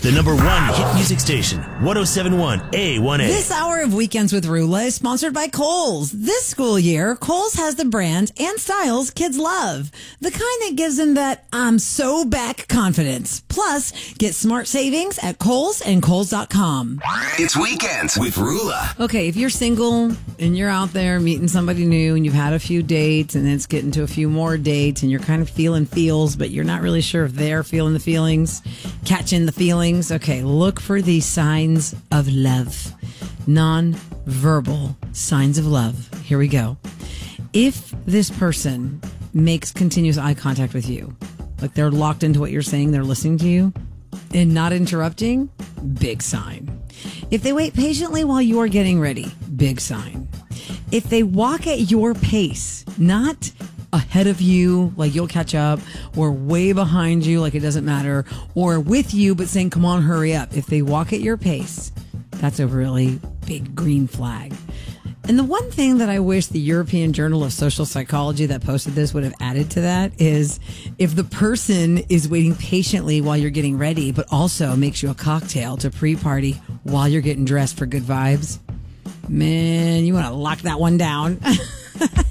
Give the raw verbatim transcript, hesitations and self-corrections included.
The number one hit music station, one oh seven point one A one A. This hour of Weekends with Rula is sponsored by Kohl's. This school year, Kohl's has the brands and styles kids love. The kind that gives them that I'm so back confidence. Plus, get smart savings at Kohl's and Kohl's dot com. It's Weekends with Rula. Okay, if you're single and you're out there meeting somebody new and you've had a few dates and it's getting to a few more dates and you're kind of feeling feels, but you're not really sure if they're feeling the feelings, catching the feelings. Okay, look for these signs of love. Non-verbal signs of love. Here we go. If this person makes continuous eye contact with you, like they're locked into what you're saying, they're listening to you, and not interrupting, big sign. If they wait patiently while you are getting ready, big sign. If they walk at your pace, not ahead of you, like you'll catch up, or way behind you, like it doesn't matter, or with you, but saying, come on, hurry up. If they walk at your pace, that's a really big green flag. And the one thing that I wish the European Journal of Social Psychology that posted this would have added to that is if the person is waiting patiently while you're getting ready, but also makes you a cocktail to pre-party while you're getting dressed for good vibes, man, you want to lock that one down.